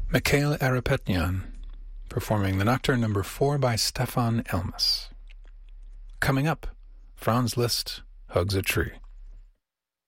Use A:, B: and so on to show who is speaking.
A: Mikhail Erepetyan, performing the Nocturne No. 4 by Stefan Elmas. Coming up, Franz Liszt hugs a tree.